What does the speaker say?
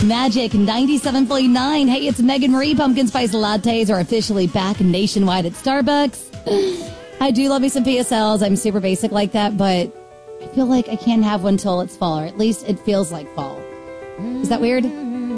Magic 97.9. Hey, it's Megan Marie. Pumpkin spice lattes are officially back nationwide at Starbucks. I do love me some PSLs. I'm super basic like that, but I feel like I can't have one till it's fall, or at least it feels like fall. Is that weird?